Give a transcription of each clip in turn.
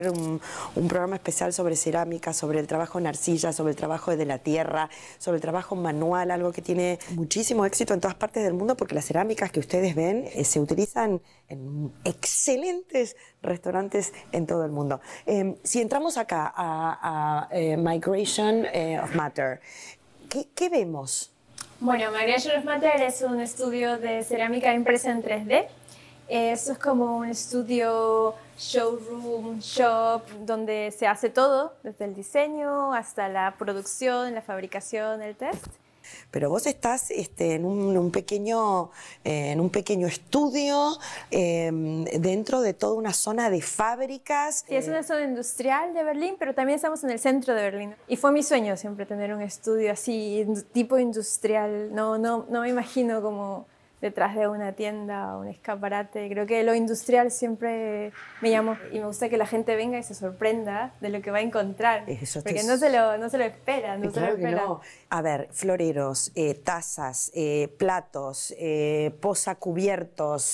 Un programa especial sobre cerámica, sobre el trabajo en arcilla, sobre el trabajo de la tierra, sobre el trabajo manual, algo que tiene muchísimo éxito en todas partes del mundo porque las cerámicas que ustedes ven se utilizan en excelentes restaurantes en todo el mundo. Si entramos acá a Migration of Matter, ¿qué vemos? Bueno, Migration of Matter es un estudio de cerámica impresa en 3D. Esto es como un estudio, showroom, shop, donde se hace todo, desde el diseño hasta la producción, la fabricación, el test. Pero vos estás en un pequeño estudio dentro de toda una zona de fábricas. Sí, es una zona industrial de Berlín, pero también estamos en el centro de Berlín. Y fue mi sueño siempre tener un estudio así, tipo industrial. No me imagino como detrás de una tienda o un escaparate. Creo que lo industrial siempre me llamó y me gusta que la gente venga y se sorprenda de lo que va a encontrar, porque no se lo espera, no se lo espera. No. A ver, floreros, tazas, platos, posacubiertos,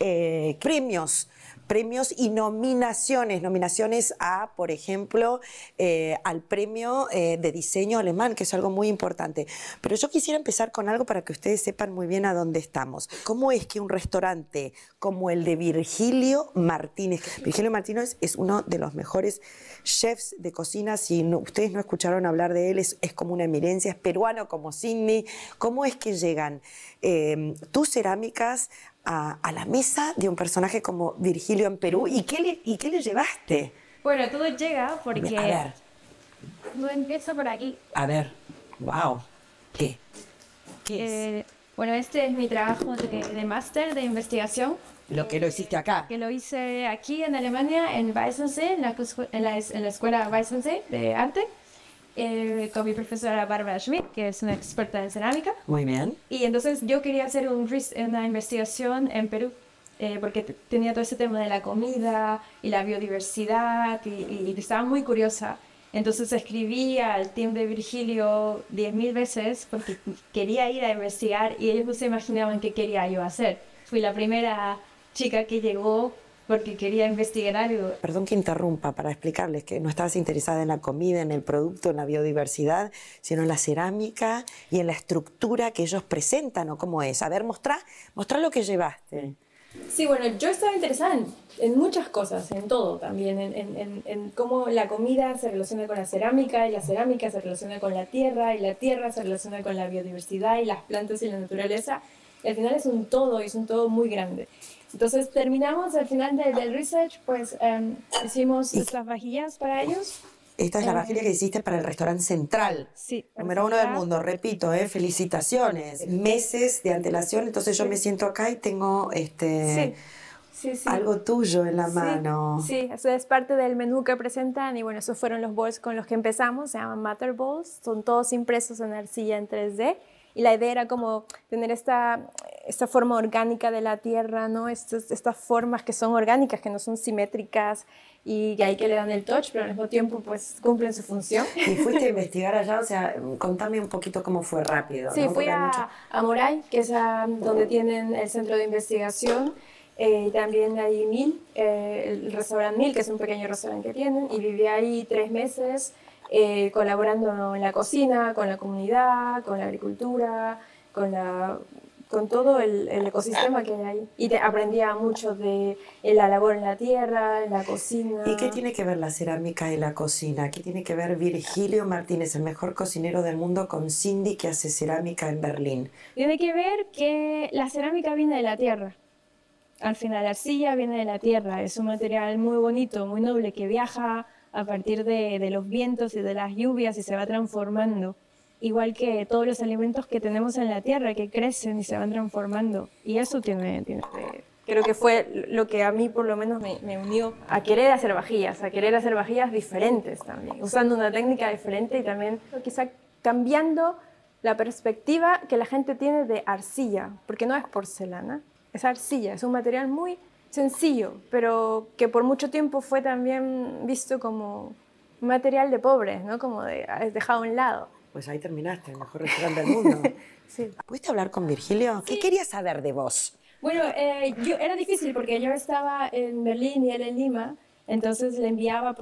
premios y nominaciones a, por ejemplo, al premio de diseño alemán, que es algo muy importante. Pero yo quisiera empezar con algo para que ustedes sepan muy bien a dónde estamos. ¿Cómo es que un restaurante como el de Virgilio Martínez es uno de los mejores chefs de cocina, si ustedes no escucharon hablar de él, es como una eminencia, es peruano como Sidney. ¿Cómo es que llegan tus cerámicas a la mesa de un personaje como Virgilio en Perú? ¿Y qué le llevaste? Bueno, todo llega porque... A ver. No empiezo por aquí. A ver. Wow. ¿Qué es? Bueno, este es mi trabajo de máster de investigación. Lo hiciste acá. Que lo hice aquí en Alemania, en Weissensee, en la escuela Weissensee de arte. Con mi profesora Bárbara Schmidt, que es una experta en cerámica. Muy bien. Y entonces yo quería hacer una investigación en Perú, porque tenía todo ese tema de la comida y la biodiversidad y estaba muy curiosa. Entonces escribí al team de Virgilio 10.000 veces porque quería ir a investigar y ellos no se imaginaban qué quería yo hacer. Fui la primera chica que llegó porque quería investigar algo. Perdón que interrumpa para explicarles que no estabas interesada en la comida, en el producto, en la biodiversidad, sino en la cerámica y en la estructura que ellos presentan, ¿o cómo es? A ver, mostrá lo que llevaste. Sí, bueno, yo estaba interesada en muchas cosas, en todo también, en cómo la comida se relaciona con la cerámica, y la cerámica se relaciona con la tierra, y la tierra se relaciona con la biodiversidad, y las plantas y la naturaleza. Y al final es un todo, y es un todo muy grande. Entonces terminamos al final del research, pues hicimos estas vajillas para ellos. Esta es la vajilla que hiciste para el restaurante Central. Sí. Número 1 del mundo, repito, felicitaciones. Meses de antelación, entonces yo me siento acá y tengo algo tuyo en la mano. Sí, eso es parte del menú que presentan y bueno, esos fueron los bowls con los que empezamos, se llaman Matter Bowls, son todos impresos en arcilla en 3D. Y la idea era como tener esta forma orgánica de la tierra, ¿no? Estas formas que son orgánicas, que no son simétricas y que ahí que le dan el touch, pero al mismo tiempo pues cumplen su función. ¿Y fuiste a investigar allá? O sea, contame un poquito cómo fue rápido. Sí, ¿no? fui a Moray, que es donde tienen el centro de investigación. También hay Mil, el restaurante Mil, que es un pequeño restaurante que tienen, y viví ahí 3 meses. Colaborando en la cocina, con la comunidad, con la agricultura, con todo el ecosistema que hay ahí. Y aprendía mucho de la labor en la tierra, en la cocina. ¿Y qué tiene que ver la cerámica y la cocina? ¿Qué tiene que ver Virgilio Martínez, el mejor cocinero del mundo, con Cindy, que hace cerámica en Berlín? Tiene que ver que la cerámica viene de la tierra. Al final, la arcilla viene de la tierra. Es un material muy bonito, muy noble, que viaja a partir de los vientos y de las lluvias y se va transformando, igual que todos los alimentos que tenemos en la tierra que crecen y se van transformando. Y eso creo que fue lo que a mí por lo menos me unió a querer hacer vajillas diferentes también, usando una técnica diferente y también quizá cambiando la perspectiva que la gente tiene de arcilla, porque no es porcelana, es arcilla, es un material muy sencillo, pero que por mucho tiempo fue también visto como un material de pobres, ¿no? Como dejado a un lado. Pues ahí terminaste, el mejor restaurante del mundo. Sí. ¿Pudiste hablar con Virgilio? Sí. ¿Qué querías saber de vos? Bueno, era difícil porque yo estaba en Berlín y él en Lima, Entonces le enviaba